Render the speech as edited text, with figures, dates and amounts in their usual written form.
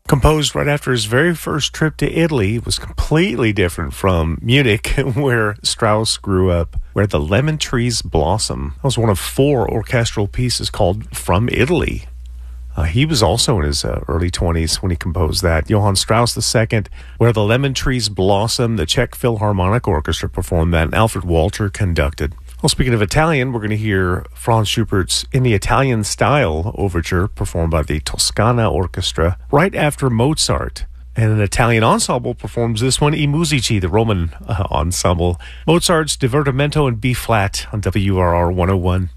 Composed right after his very first trip to Italy, it was completely different from Munich, where Strauss grew up, where the lemon trees blossom. That was one of 4 orchestral pieces called From Italy. He was also in his early 20s when he composed that. Johann Strauss II, Where the Lemon Trees Blossom, the Czech Philharmonic Orchestra performed that, and Alfred Walter conducted. Well, speaking of Italian, we're going to hear Franz Schubert's In the Italian Style overture performed by the Toscana Orchestra right after Mozart. And an Italian ensemble performs this one, I Musici, the Roman ensemble. Mozart's Divertimento in B-flat on WRR 101.